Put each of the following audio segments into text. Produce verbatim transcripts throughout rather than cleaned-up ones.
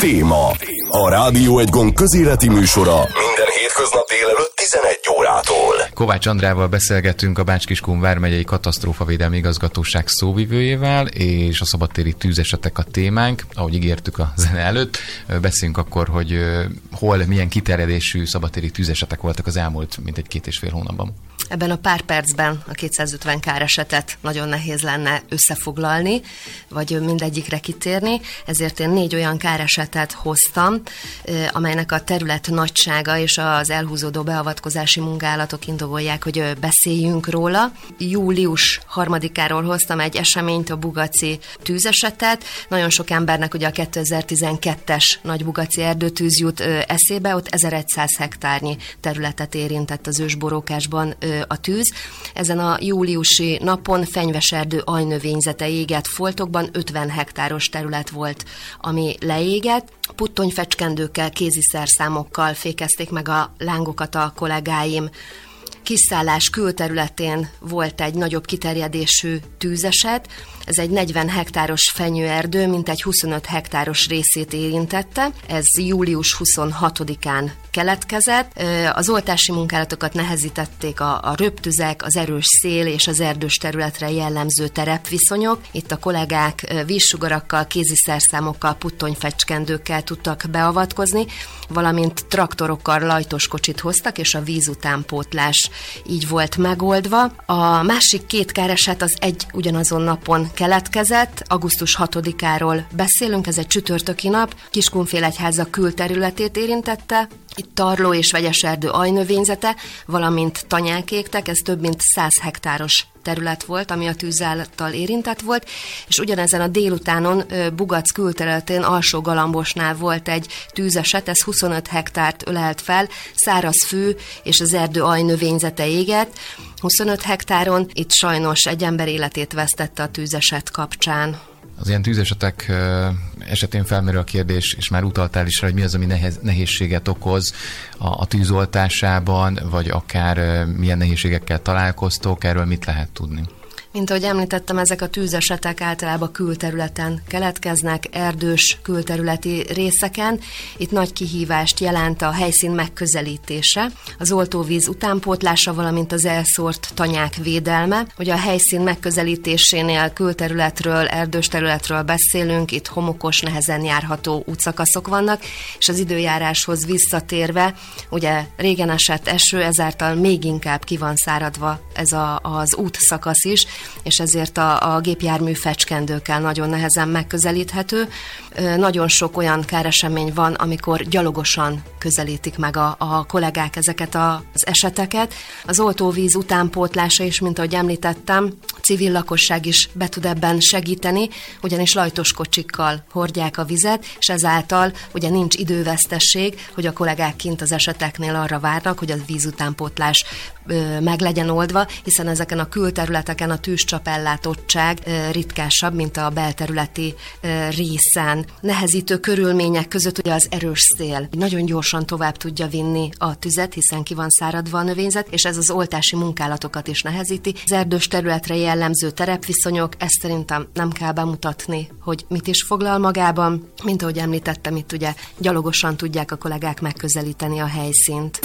Téma. A Rádió Egy Gond közéleti műsora minden hétköznap délelőtt tizenegy órától. Kovács Andrával beszélgetünk, a Bács-Kiskun vármegyei katasztrófavédelmi igazgatóság szóvivőjével, és a szabadtéri tűzesetek a témánk. Ahogy ígértük a zene előtt, beszélünk akkor, hogy hol, milyen kiterjedésű szabadtéri tűzesetek voltak az elmúlt mintegy két és fél hónapban. Ebben a pár percben a kétszázötven káresetet nagyon nehéz lenne összefoglalni, vagy mindegyikre kitérni, ezért én négy olyan káresetet hoztam, amelynek a terület nagysága és az elhúzódó beavatkozási munkálatok indokolják, hogy beszéljünk róla. július harmadikáról hoztam egy eseményt, a bugaci tűzesetet. Nagyon sok embernek ugye a kétezer-tizenkettes nagy bugaci erdőtűz jut eszébe, ott ezerszáz hektárnyi területet érintett az ősborókásban a tűz. Ezen a júliusi napon fenyveserdő ajnövényzete égett foltokban, ötven hektáros terület volt, ami leégett. Puttonyfecskendőkkel, kéziszerszámokkal fékezték meg a lángokat a kollégáim. Kiszállás külterületén volt egy nagyobb kiterjedésű tűzeset, ez egy negyven hektáros fenyőerdő, mintegy huszonöt hektáros részét érintette, ez július huszonhatodikán keletkezett. Az oltási munkálatokat nehezítették a, a röptüzek, az erős szél és az erdős területre jellemző terepviszonyok. Itt a kollégák vízsugarakkal, kéziszerszámokkal, puttonyfecskendőkkel tudtak beavatkozni, valamint traktorokkal lajtoskocsit hoztak, és a víz utánpótlás így volt megoldva. A másik két káreset az egy ugyanazon napon keletkezett, augusztus hatodikáról beszélünk, ez egy csütörtöki nap, Kiskunfélegyháza külterületét érintette, itt tarló és vegyeserdő ajnövényzete, valamint tanyák égtek, ez több mint száz hektáros terület volt, ami a tűz által érintett volt, és ugyanezen a délutánon Bugac külterületén Alsó Galambosnál volt egy tűzeset, ez huszonöt hektárt ölelt fel, száraz fű és az erdő ajnövényzete égett. huszonöt hektáron itt sajnos egy ember életét vesztette a tűzeset kapcsán. Az ilyen tűzesetek esetén felmerül a kérdés, és már utaltál is rá, hogy mi az, ami nehez, nehézséget okoz a, a tűzoltásában, vagy akár milyen nehézségekkel találkoztok, erről mit lehet tudni? Mint ahogy említettem, ezek a tűzesetek általában külterületen keletkeznek, erdős külterületi részeken. Itt nagy kihívást jelent a helyszín megközelítése, az oltóvíz utánpótlása, valamint az elszórt tanyák védelme. Ugye a helyszín megközelítésénél külterületről, erdős területről beszélünk, itt homokos, nehezen járható útszakaszok vannak, és az időjáráshoz visszatérve, ugye régen esett eső, ezáltal még inkább ki van száradva ez a, az útszakasz is, és ezért a, a gépjármű fecskendőkkel nagyon nehezen megközelíthető. Nagyon sok olyan káresemény van, amikor gyalogosan közelítik meg a, a kollégák ezeket a, az eseteket. Az oltóvíz utánpótlása is, mint ahogy említettem, civil lakosság is be tud ebben segíteni, ugyanis lajtoskocsikkal hordják a vizet, és ezáltal ugye nincs idővesztesség, hogy a kollégák kint az eseteknél arra várnak, hogy a vízutánpótlás ö, meg legyen oldva, hiszen ezeken a külterületeken a tűzcsapellátottság ö, ritkásabb, mint a belterületi ö, részen. Nehezítő körülmények között ugye az erős szél nagyon gyorsan tovább tudja vinni a tüzet, hiszen ki van száradva a növényzet, és ez az oltási munkálatokat is nehezíti. Az erdős területre jellemző terepviszonyok, ezt szerintem nem kell bemutatni, hogy mit is foglal magában. Mint ahogy említettem, itt ugye gyalogosan tudják a kollégák megközelíteni a helyszínt.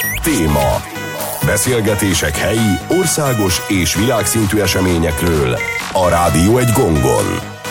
Téma. Beszélgetések helyi, országos és világszintű eseményekről a Rádió Egy Gondon.